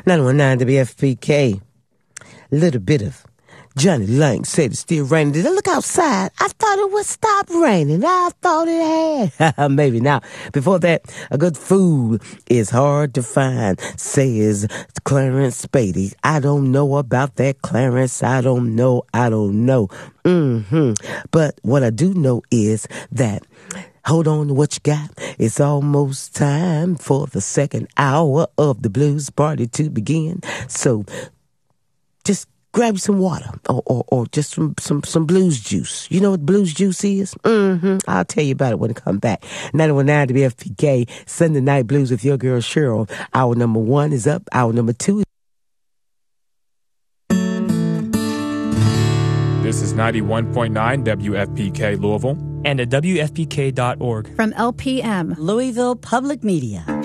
919 WFPK. Little bit of Johnny Lang said it's still raining. Did I look outside? I thought it would stop raining. I thought it had. Maybe not. Before that, a good food is hard to find, says Clarence Spady. I don't know about that, Clarence. I don't know. But what I do know is that hold on to what you got. It's almost time for the second hour of the blues party to begin. So just grab some water or just some blues juice. You know what blues juice is? I'll tell you about it when I come back. 919 WFPK, Sunday Night Blues with your girl Cheryl. Hour number 1 is up. Hour number 2 is This is 91.9 WFPK Louisville. And at WFPK.org. From LPM, Louisville Public Media.